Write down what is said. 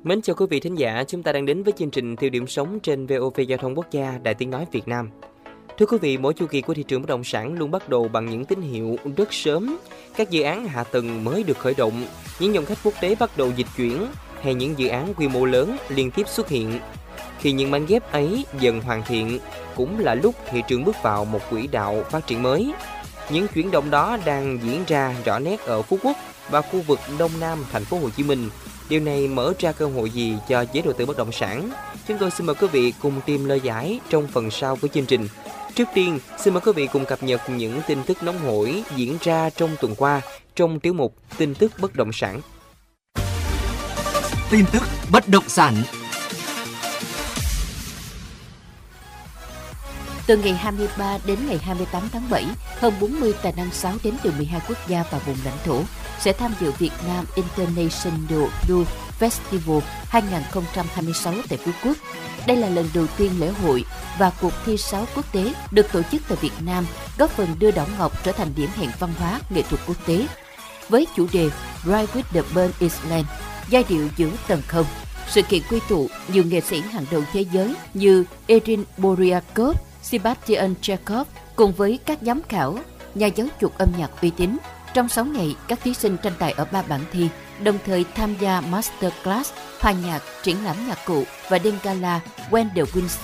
Mến chào quý vị thính giả, chúng ta đang đến với chương trình Tiêu điểm sống trên VOV Giao thông Quốc gia, Đài Tiếng nói Việt Nam. Thưa quý vị, mỗi chu kỳ của thị trường bất động sản luôn bắt đầu bằng những tín hiệu rất sớm. Các dự án hạ tầng mới được khởi động, những dòng khách quốc tế bắt đầu dịch chuyển, hay những dự án quy mô lớn liên tiếp xuất hiện. Khi những mảnh ghép ấy dần hoàn thiện, cũng là lúc thị trường bước vào một quỹ đạo phát triển mới. Những chuyển động đó đang diễn ra rõ nét ở Phú Quốc và khu vực Đông Nam thành phố Hồ Chí Minh. Điều này mở ra cơ hội gì cho giới đầu tư bất động sản? Chúng tôi xin mời quý vị cùng tìm lời giải trong phần sau của chương trình. Trước tiên, xin mời quý vị cùng cập nhật những tin tức nóng hổi diễn ra trong tuần qua trong tiểu mục tin tức bất động sản. Tin tức bất động sản. Từ ngày 23 đến ngày 28 tháng 7, hơn 40 tài năng sáo đến từ 12 quốc gia và vùng lãnh thổ sẽ tham dự Việt Nam International Blues Festival 2026 tại Phú Quốc. Đây là lần đầu tiên lễ hội và cuộc thi sáo quốc tế được tổ chức tại Việt Nam, góp phần đưa Đảo Ngọc trở thành điểm hẹn văn hóa nghệ thuật quốc tế. Với chủ đề Ride with the Burn Island, giai điệu giữa tầng không, sự kiện quy tụ nhiều nghệ sĩ hàng đầu thế giới như Erin Boryakov, Sebastian Chekhov cùng với các giám khảo, nhà giáo dục âm nhạc uy tín. Trong 6 ngày, các thí sinh tranh tài ở 3 bảng thi, đồng thời tham gia masterclass, hòa nhạc, triển lãm nhạc cụ và đêm gala When the Wind